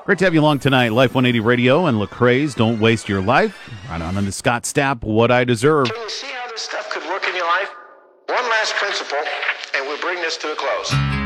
Great to have you along tonight. Life 180 Radio and Lecrae's Don't Waste Your Life. Right on to Scott Stapp, What I Deserve. Can you see how this stuff could work in your life? One last principle, and we'll bring this to a close.